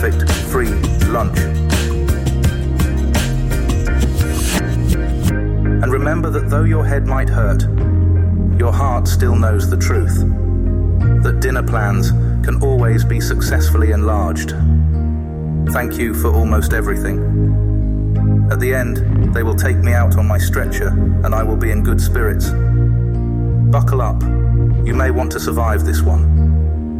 perfect free lunch. And remember that though your head might hurt, your heart still knows the truth. That dinner plans can always be successfully enlarged. Thank you for almost everything. At the end, they will take me out on my stretcher and I will be in good spirits. Buckle up. You may want to survive this one.